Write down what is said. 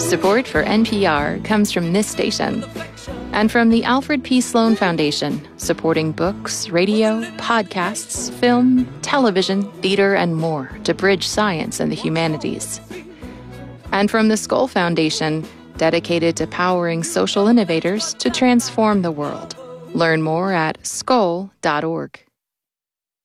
Support for NPR comes from this station and from the Alfred P. Sloan Foundation, supporting books, radio, podcasts, film, television, theater, and more to bridge science and the humanities. And from the Skoll Foundation, dedicated to powering social innovators to transform the world. Learn more at skoll.org.